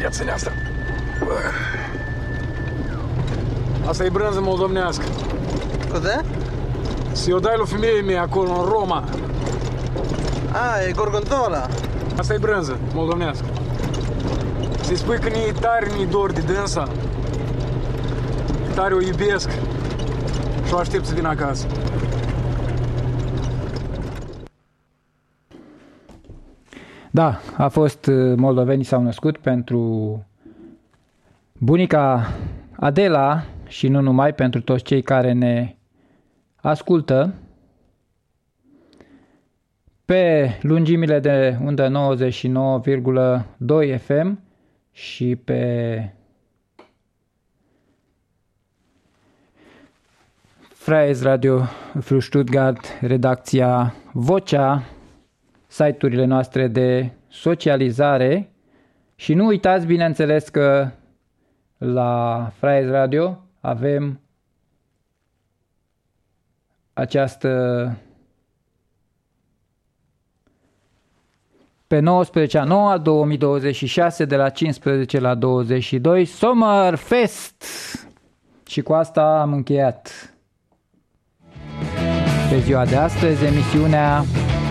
Ia ține asta. Asta e brânză moldovenească. Cos'è? Se o dai la femeia mea acolo în Roma. Ah, e gorgonzola. Asta e brânză moldovenească. Să-i spui că ni tare ni dor de dânsa. Tare o iubesc. Și o aștept să vină acasă. Da, a fost moldovenii s-au născut pentru bunica Adela și nu numai, pentru toți cei care ne ascultă pe lungimile de undă 99,2 FM și pe Freies Radio für Stuttgart, redacția Vocea, site-urile noastre de socializare și nu uitați, bineînțeles, că la Freies Radio avem această pe 19/9 2026 de la 15 la 22 Sommerfest. Și cu asta am încheiat pe ziua de astăzi emisiunea.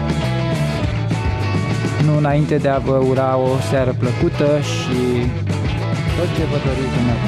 Nu înainte de a vă ura o seară plăcută și tot ce vă doriți dumneavoastră.